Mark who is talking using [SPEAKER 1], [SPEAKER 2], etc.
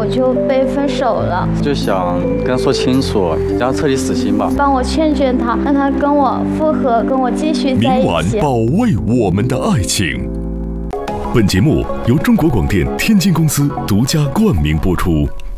[SPEAKER 1] 我就被分手了。
[SPEAKER 2] 就想跟他说清楚，让他彻底死心吧。
[SPEAKER 1] 帮我劝劝他，让他跟我复合，跟我继续在一
[SPEAKER 3] 明晚
[SPEAKER 1] 起。
[SPEAKER 3] 保卫我们的爱情。本节目由中国广电天津公司独家冠名播出。